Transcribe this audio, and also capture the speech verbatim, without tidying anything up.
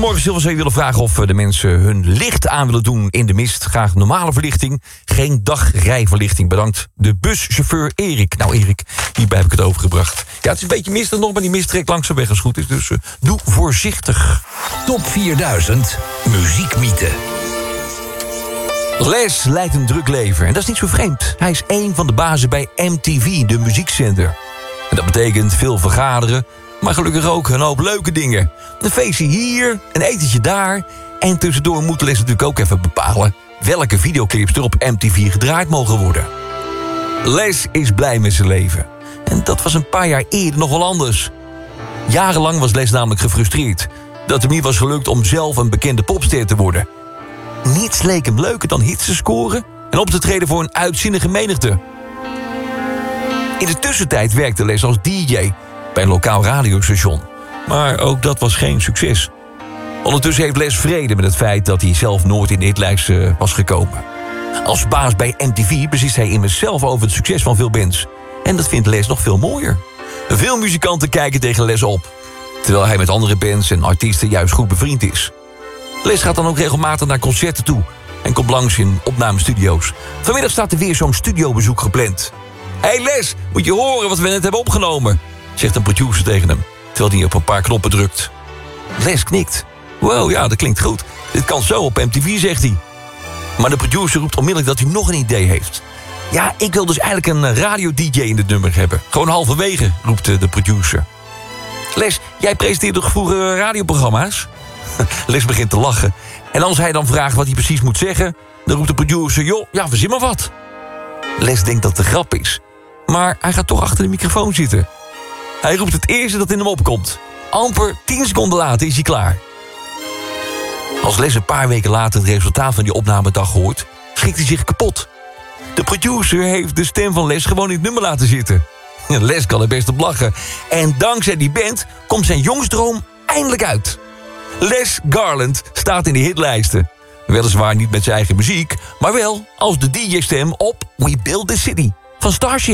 Morgen zullen we ze willen vragen of de mensen hun licht aan willen doen in de mist. Graag normale verlichting, geen dagrijverlichting. Bedankt de buschauffeur Erik. Nou Erik, hierbij heb ik het overgebracht. Ja, het is een beetje mistig nog, maar die mist trekt langzaam weg als het goed is. Dus uh, doe voorzichtig. Top vierduizend Muziekmythe. Les leidt een druk leven en dat is niet zo vreemd. Hij is één van de bazen bij M T V, de muziekzender. En dat betekent veel vergaderen, maar gelukkig ook een hoop leuke dingen. Een feestje hier, een etentje daar. En tussendoor moet Les natuurlijk ook even bepalen welke videoclips er op M T V gedraaid mogen worden. Les is blij met zijn leven. En dat was een paar jaar eerder nog wel anders. Jarenlang was Les namelijk gefrustreerd dat hem niet was gelukt om zelf een bekende popster te worden. Niets leek hem leuker dan hits te scoren en op te treden voor een uitzinnige menigte. In de tussentijd werkte Les als D J bij een lokaal radiostation. Maar ook dat was geen succes. Ondertussen heeft Les vrede met het feit dat hij zelf nooit in de hitlijst uh, was gekomen. Als baas bij M T V beslist hij immers zelf over het succes van veel bands. En dat vindt Les nog veel mooier. Veel muzikanten kijken tegen Les op, terwijl hij met andere bands en artiesten juist goed bevriend is. Les gaat dan ook regelmatig naar concerten toe en komt langs in opnamestudio's. Vanmiddag staat er weer zo'n studiobezoek gepland. Hé hey Les, moet je horen wat we net hebben opgenomen, zegt een producer tegen hem, terwijl hij op een paar knoppen drukt. Les knikt. Wow, ja, dat klinkt goed. Dit kan zo op M T V, zegt hij. Maar de producer roept onmiddellijk dat hij nog een idee heeft. Ja, ik wil dus eigenlijk een radio-dj in dit nummer hebben. Gewoon halverwege, roept de producer. Les, jij presenteert toch vroeger radioprogramma's? Les begint te lachen. En als hij dan vraagt wat hij precies moet zeggen, dan roept de producer, joh, ja, verzin maar wat. Les denkt dat het een grap is. Maar hij gaat toch achter de microfoon zitten. Hij roept het eerste dat in hem opkomt. Amper tien seconden later is hij klaar. Als Les een paar weken later het resultaat van die opnamedag hoort, schrikt hij zich kapot. De producer heeft de stem van Les gewoon in het nummer laten zitten. Les kan er best op lachen. En dankzij die band komt zijn jongensdroom eindelijk uit. Les Garland staat in de hitlijsten. Weliswaar niet met zijn eigen muziek, maar wel als de D J-stem op We Build the City van Starship.